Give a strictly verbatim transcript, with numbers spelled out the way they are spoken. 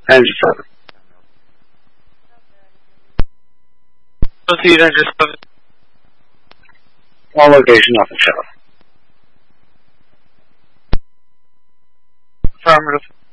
Engine seven. Proceed, engine seven. On location, nothing show. Affirmative.